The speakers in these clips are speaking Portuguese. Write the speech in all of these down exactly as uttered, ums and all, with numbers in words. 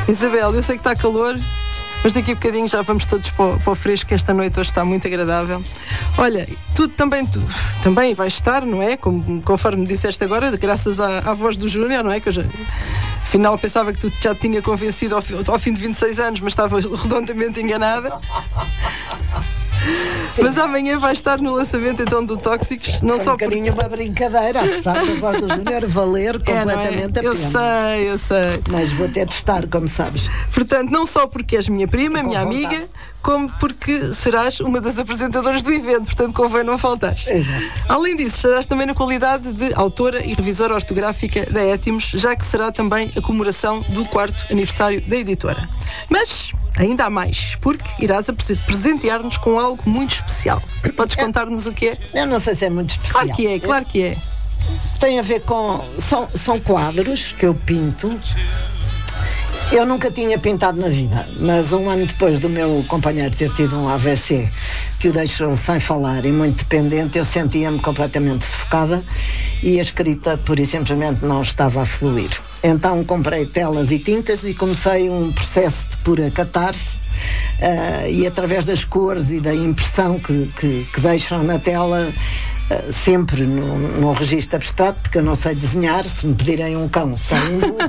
Isabel, eu sei que está calor, mas daqui a bocadinho já vamos todos para o, para o fresco, que esta noite hoje está muito agradável. Olha, tu também, tu, também vais estar, não é? Como, conforme me disseste agora, graças à, à voz do Júnior, não é? Que eu já, afinal pensava que tu já te tinha convencido ao, ao fim de vinte e seis anos, mas estava redondamente enganada. Sim. Mas amanhã vai estar no lançamento então do Tóxicos. Não Foi só um bocadinho porque... uma brincadeira, apesar da voz do Júnior valer completamente é, é? a Eu pena. sei, eu sei. Mas vou ter de estar, como sabes. Portanto, não só porque és minha prima, Com minha vontade. amiga, como porque serás uma das apresentadoras do evento, portanto convém não faltares. Exato. Além disso, estarás também na qualidade de autora e revisora ortográfica da Étimos, já que será também a comemoração do quarto aniversário da editora. Mas ainda há mais, porque irás presentear-nos com algo muito especial. Podes contar-nos o que é? Eu não sei se é muito especial. Claro que é, claro que é. Tem a ver com... São, são quadros que eu pinto. Eu nunca tinha pintado na vida, mas um ano depois do meu companheiro ter tido um A V C que o deixou sem falar e muito dependente, eu sentia-me completamente sufocada e a escrita pura e simplesmente não estava a fluir. Então comprei telas e tintas e comecei um processo de pura catarse. Uh, e através das cores e da impressão que, que, que deixam na tela, uh, sempre num, num registro abstrato, porque eu não sei desenhar, se me pedirem um cão, sei um burro,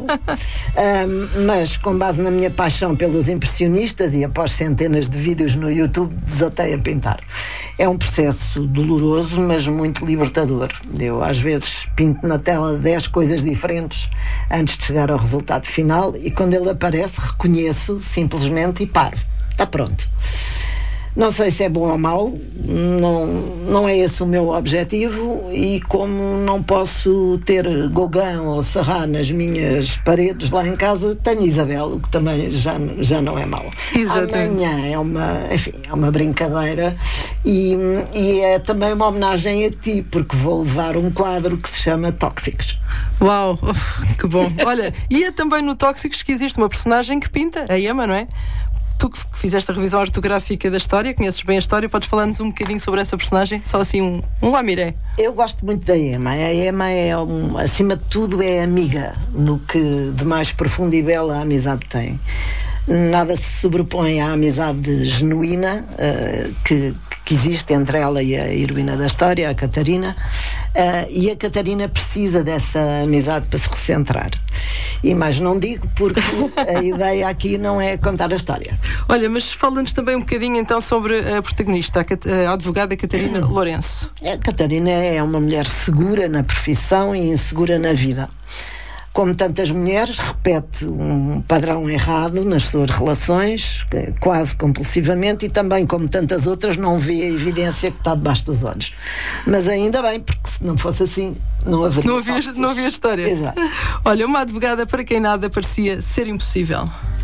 uh, mas com base na minha paixão pelos impressionistas e após centenas de vídeos no YouTube, desatei a pintar. É um processo doloroso, mas muito libertador. Eu às vezes pinto na tela dez coisas diferentes antes de chegar ao resultado final e quando ele aparece reconheço simplesmente e paro. Está pronto. Não sei se é bom ou mau, não, não é esse o meu objetivo e como não posso ter Gauguin ou Serrat nas minhas paredes lá em casa, tenho Isabel, o que também já, já não é mau. Exatamente. Amanhã é uma, enfim, é uma brincadeira e, e é também uma homenagem a ti, porque vou levar um quadro que se chama Tóxicos. Uau, que bom. Olha, e é também no Tóxicos que existe uma personagem que pinta, a Emma, não é? Tu que fizeste a revisão ortográfica da história, conheces bem a história, podes falar-nos um bocadinho sobre essa personagem? Só assim um, um lamiré. Eu gosto muito da Emma. A Emma é, um, acima de tudo, é amiga, no que de mais profundo e bela a amizade tem. Nada se sobrepõe à amizade genuína uh, que, que existe entre ela e a heroína da história, a Catarina, uh, e a Catarina precisa dessa amizade para se recentrar. E mais não digo, porque a ideia aqui não é contar a história. Olha, mas fala-nos também um bocadinho então sobre a protagonista, a, a advogada Catarina Lourenço. A Catarina é uma mulher segura na profissão e insegura na vida. Como tantas mulheres, repete um padrão errado nas suas relações, quase compulsivamente, e também, como tantas outras, não vê a evidência que está debaixo dos olhos. Mas ainda bem, porque se não fosse assim, não haveria. Não havia, não havia história. Exato. Olha, uma advogada para quem nada parecia ser impossível.